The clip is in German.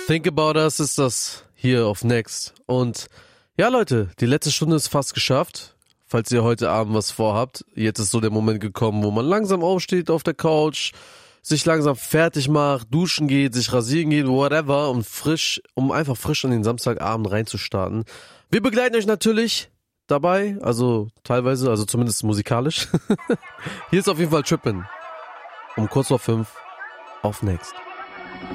Think About Us ist das hier auf Next. Und ja, Leute, die letzte Stunde ist fast geschafft. Falls ihr heute Abend was vorhabt, jetzt ist so der Moment gekommen, wo man langsam aufsteht auf der Couch, sich langsam fertig macht, duschen geht, sich rasieren geht, whatever, um einfach frisch in den Samstagabend reinzustarten. Wir begleiten euch natürlich dabei, also teilweise, also zumindest musikalisch. Hier ist auf jeden Fall Trippin'. Um kurz vor 5 auf Next.